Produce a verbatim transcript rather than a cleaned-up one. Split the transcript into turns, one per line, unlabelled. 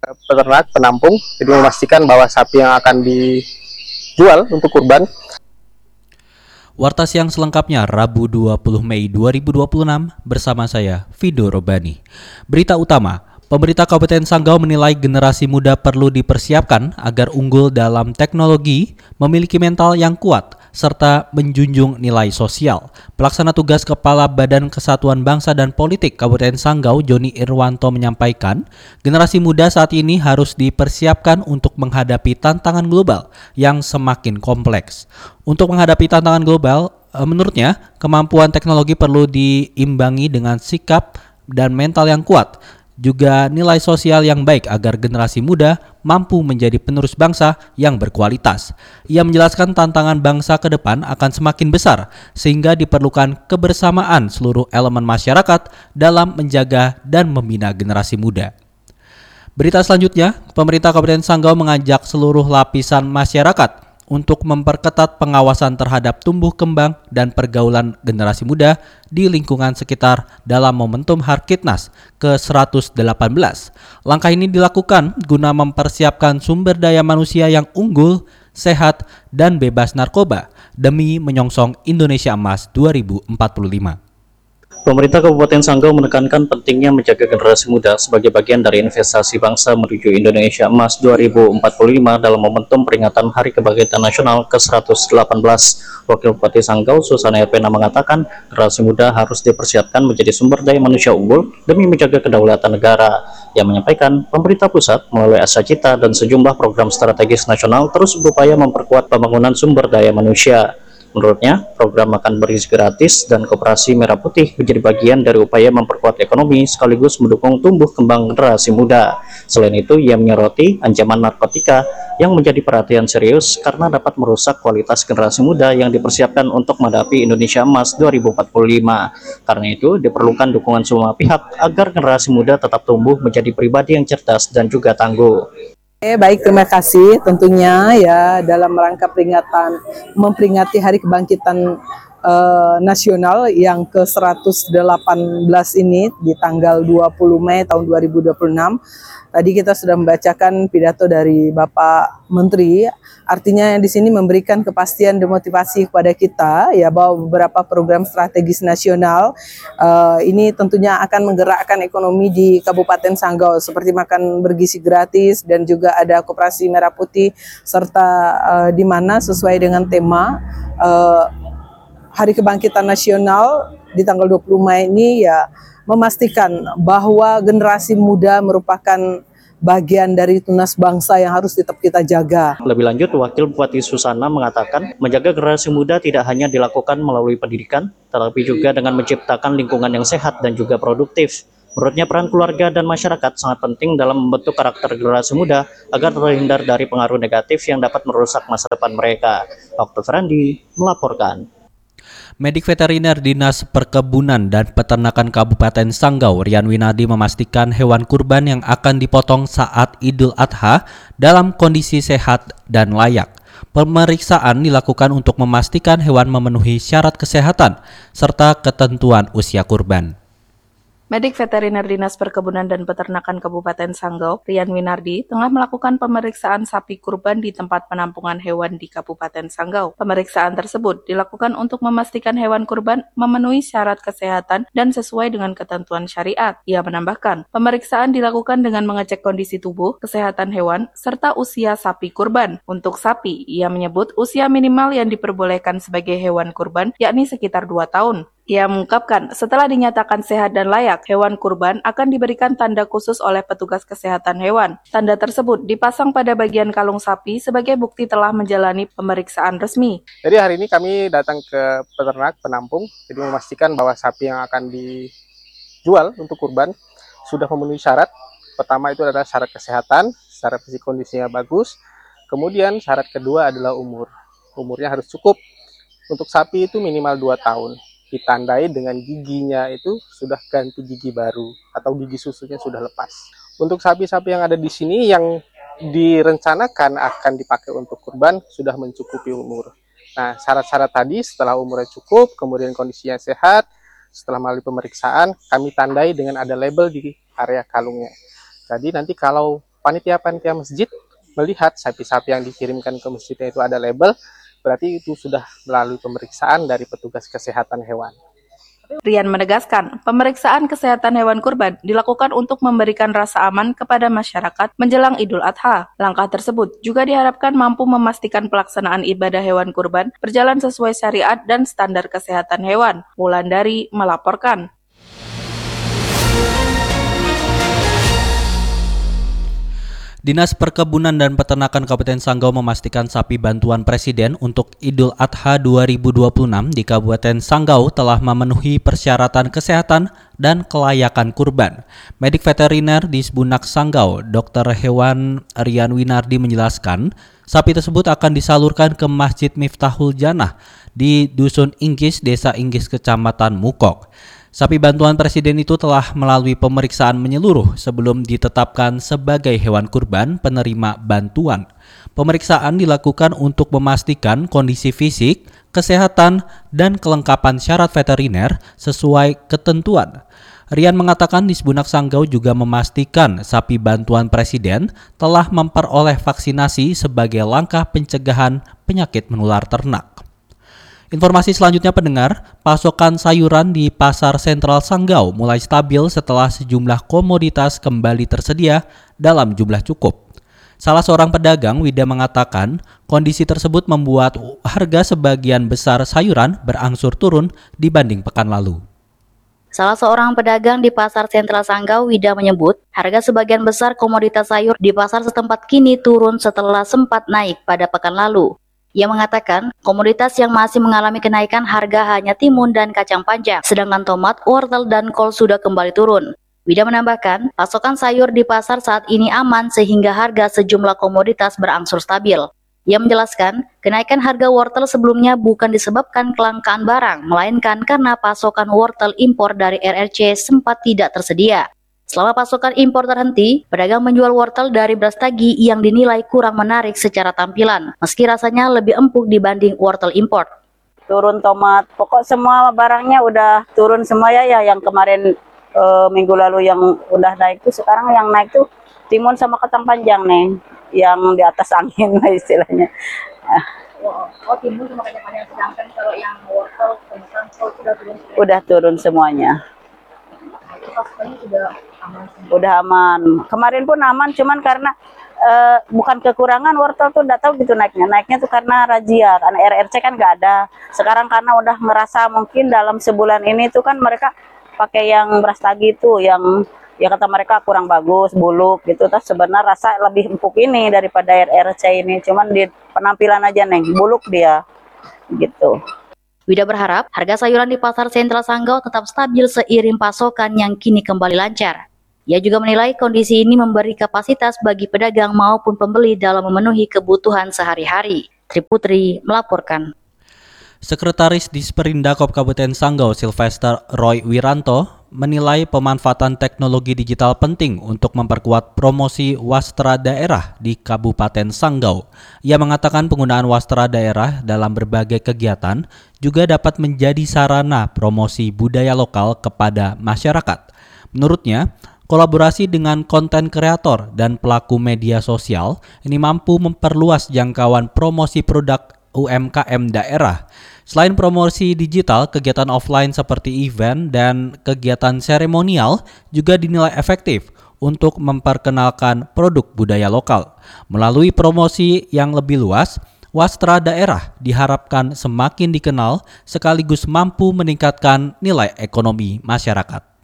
peternak, penampung, jadi memastikan bahwa sapi yang akan dijual untuk kurban.
Warta Siang selengkapnya Rabu dua puluh Mei dua ribu dua puluh enam bersama saya, Vido Robani. Berita utama, pemerintah Kabupaten Sanggau menilai generasi muda perlu dipersiapkan agar unggul dalam teknologi, memiliki mental yang kuat, serta menjunjung nilai sosial. Pelaksana tugas Kepala Badan Kesatuan Bangsa dan Politik Kabupaten Sanggau, Joni Irwanto menyampaikan, generasi muda saat ini harus dipersiapkan untuk menghadapi tantangan global yang semakin kompleks. Untuk menghadapi tantangan global, menurutnya kemampuan teknologi perlu diimbangi dengan sikap dan mental yang kuat, juga nilai sosial yang baik agar generasi muda mampu menjadi penerus bangsa yang berkualitas. Ia menjelaskan tantangan bangsa ke depan akan semakin besar sehingga diperlukan kebersamaan seluruh elemen masyarakat dalam menjaga dan membina generasi muda. Berita selanjutnya, pemerintah Kabupaten Sanggau mengajak seluruh lapisan masyarakat untuk memperketat pengawasan terhadap tumbuh kembang dan pergaulan generasi muda di lingkungan sekitar dalam momentum Harkitnas ke seratus delapan belas. Langkah ini dilakukan guna mempersiapkan sumber daya manusia yang unggul, sehat, dan bebas narkoba demi menyongsong Indonesia Emas dua ribu empat puluh lima.
Pemerintah Kabupaten Sanggau menekankan pentingnya menjaga generasi muda sebagai bagian dari investasi bangsa menuju Indonesia Emas dua ribu empat puluh lima dalam momentum peringatan Hari Kebangkitan Nasional ke seratus delapan belas. Wakil Bupati Sanggau, Susana Erpena mengatakan, generasi muda harus dipersiapkan menjadi sumber daya manusia unggul demi menjaga kedaulatan negara. Yang menyampaikan, pemerintah pusat melalui Asacita dan sejumlah program strategis nasional terus berupaya memperkuat pembangunan sumber daya manusia. Menurutnya, program makan bergizi gratis dan koperasi merah putih menjadi bagian dari upaya memperkuat ekonomi sekaligus mendukung tumbuh kembang generasi muda. Selain itu, ia menyoroti ancaman narkotika yang menjadi perhatian serius karena dapat merusak kualitas generasi muda yang dipersiapkan untuk menghadapi Indonesia Emas dua ribu empat puluh lima. Karena itu, diperlukan dukungan semua pihak agar generasi muda tetap tumbuh menjadi pribadi yang cerdas dan juga tangguh.
Eh, baik, terima kasih. Tentunya ya dalam rangka peringatan memperingati Hari Kebangkitan eh, Nasional yang ke seratus delapan belas ini di tanggal dua puluh Mei tahun dua ribu dua puluh enam. Tadi kita sudah membacakan pidato dari Bapak Menteri, artinya di sini memberikan kepastian dan motivasi kepada kita ya bahwa beberapa program strategis nasional uh, ini tentunya akan menggerakkan ekonomi di Kabupaten Sanggau seperti makan bergizi gratis dan juga ada koperasi merah putih serta uh, di mana sesuai dengan tema uh, Hari Kebangkitan Nasional di tanggal dua puluh Mei ini ya memastikan bahwa generasi muda merupakan bagian dari tunas bangsa yang harus tetap kita jaga.
Lebih lanjut, Wakil Bupati Susana mengatakan menjaga generasi muda tidak hanya dilakukan melalui pendidikan, tetapi juga dengan menciptakan lingkungan yang sehat dan juga produktif. Menurutnya peran keluarga dan masyarakat sangat penting dalam membentuk karakter generasi muda agar terhindar dari pengaruh negatif yang dapat merusak masa depan mereka. Doktor Ferandi melaporkan.
Medik Veteriner Dinas Perkebunan dan Peternakan Kabupaten Sanggau, Rian Winadi memastikan hewan kurban yang akan dipotong saat Idul Adha dalam kondisi sehat dan layak. Pemeriksaan dilakukan untuk memastikan hewan memenuhi syarat kesehatan serta ketentuan usia kurban.
Medik Veteriner Dinas Perkebunan dan Peternakan Kabupaten Sanggau, Rian Winardi, tengah melakukan pemeriksaan sapi kurban di tempat penampungan hewan di Kabupaten Sanggau. Pemeriksaan tersebut dilakukan untuk memastikan hewan kurban memenuhi syarat kesehatan dan sesuai dengan ketentuan syariat. Ia menambahkan, pemeriksaan dilakukan dengan mengecek kondisi tubuh, kesehatan hewan, serta usia sapi kurban. Untuk sapi, ia menyebut usia minimal yang diperbolehkan sebagai hewan kurban yakni sekitar dua tahun. Ia mengungkapkan, setelah dinyatakan sehat dan layak, hewan kurban akan diberikan tanda khusus oleh petugas kesehatan hewan. Tanda tersebut dipasang pada bagian kalung sapi sebagai bukti telah menjalani pemeriksaan resmi.
Jadi hari ini kami datang ke peternak, penampung, jadi memastikan bahwa sapi yang akan dijual untuk kurban sudah memenuhi syarat. Pertama itu adalah syarat kesehatan, secara fisik kondisinya bagus. Kemudian syarat kedua adalah umur. Umurnya harus cukup. Untuk sapi itu minimal dua tahun. Ditandai dengan giginya itu sudah ganti gigi baru atau gigi susunya sudah lepas. Untuk sapi-sapi yang ada di sini yang direncanakan akan dipakai untuk kurban sudah mencukupi umur. Nah, syarat-syarat tadi setelah umurnya cukup, kemudian kondisinya sehat, setelah melalui pemeriksaan kami tandai dengan ada label di area kalungnya. Jadi nanti kalau panitia-panitia masjid melihat sapi-sapi yang dikirimkan ke masjidnya itu ada label, berarti itu sudah melalui pemeriksaan dari petugas kesehatan hewan.
Rian menegaskan, pemeriksaan kesehatan hewan kurban dilakukan untuk memberikan rasa aman kepada masyarakat menjelang Idul Adha. Langkah tersebut juga diharapkan mampu memastikan pelaksanaan ibadah hewan kurban berjalan sesuai syariat dan standar kesehatan hewan. Wulandari melaporkan.
Dinas Perkebunan dan Peternakan Kabupaten Sanggau memastikan sapi bantuan Presiden untuk Idul Adha dua ribu dua puluh enam di Kabupaten Sanggau telah memenuhi persyaratan kesehatan dan kelayakan kurban. Medik veteriner di Sbunak Sanggau, Dokter Hewan Rian Winardi menjelaskan, sapi tersebut akan disalurkan ke Masjid Miftahul Jannah di Dusun Inggis, Desa Inggis, Kecamatan Mukok. Sapi bantuan Presiden itu telah melalui pemeriksaan menyeluruh sebelum ditetapkan sebagai hewan kurban penerima bantuan. Pemeriksaan dilakukan untuk memastikan kondisi fisik, kesehatan, dan kelengkapan syarat veteriner sesuai ketentuan. Rian mengatakan di Sbunak Sanggau juga memastikan sapi bantuan Presiden telah memperoleh vaksinasi sebagai langkah pencegahan penyakit menular ternak. Informasi selanjutnya pendengar, pasokan sayuran di Pasar Sentral Sanggau mulai stabil setelah sejumlah komoditas kembali tersedia dalam jumlah cukup. Salah seorang pedagang, Wida, mengatakan kondisi tersebut membuat harga sebagian besar sayuran berangsur turun dibanding pekan lalu.
Salah seorang pedagang di Pasar Sentral Sanggau, Wida, menyebut harga sebagian besar komoditas sayur di pasar setempat kini turun setelah sempat naik pada pekan lalu. Ia mengatakan komoditas yang masih mengalami kenaikan harga hanya timun dan kacang panjang, sedangkan tomat, wortel, dan kol sudah kembali turun. Wida menambahkan, pasokan sayur di pasar saat ini aman sehingga harga sejumlah komoditas berangsur stabil. Ia menjelaskan, kenaikan harga wortel sebelumnya bukan disebabkan kelangkaan barang, melainkan karena pasokan wortel impor dari R R C sempat tidak tersedia. Selama pasokan impor terhenti, pedagang menjual wortel dari Brastagi yang dinilai kurang menarik secara tampilan, meski rasanya lebih empuk dibanding wortel impor.
Turun tomat, pokok semua barangnya udah turun semua ya, ya yang kemarin e, minggu lalu yang udah naik tuh, sekarang yang naik tuh timun sama kacang panjang nih, yang di atas angin lah istilahnya.
Oh, oh timun sama kacang panjang, sedangkan kalau yang wortel, kol sudah turun.
Udah turun semuanya.
Itu pasokannya sudah aman.
Udah aman. Kemarin pun aman, cuman karena uh, bukan kekurangan wortel tuh nggak tahu gitu naiknya. Naiknya tuh karena razia, karena R R C kan nggak ada. Sekarang karena udah merasa mungkin dalam sebulan ini tuh kan mereka pakai yang Brastagi tuh, yang ya kata mereka kurang bagus, buluk gitu. Terus sebenarnya rasa lebih empuk ini daripada R R C ini. Cuman di penampilan aja neng, buluk dia gitu.
Wida berharap harga sayuran di Pasar Sentral Sanggau tetap stabil seiring pasokan yang kini kembali lancar. Ia juga menilai kondisi ini memberi kapasitas bagi pedagang maupun pembeli dalam memenuhi kebutuhan sehari-hari. Triputri melaporkan.
Sekretaris Disperindakop Kabupaten Sanggau, Sylvester Roy Wiranto, menilai pemanfaatan teknologi digital penting untuk memperkuat promosi wastra daerah di Kabupaten Sanggau. Ia mengatakan penggunaan wastra daerah dalam berbagai kegiatan juga dapat menjadi sarana promosi budaya lokal kepada masyarakat. Menurutnya, kolaborasi dengan konten kreator dan pelaku media sosial ini mampu memperluas jangkauan promosi produk U M K M daerah. Selain promosi digital, kegiatan offline seperti event dan kegiatan seremonial juga dinilai efektif untuk memperkenalkan produk budaya lokal. Melalui promosi yang lebih luas, wastra daerah diharapkan semakin dikenal sekaligus mampu meningkatkan nilai ekonomi masyarakat.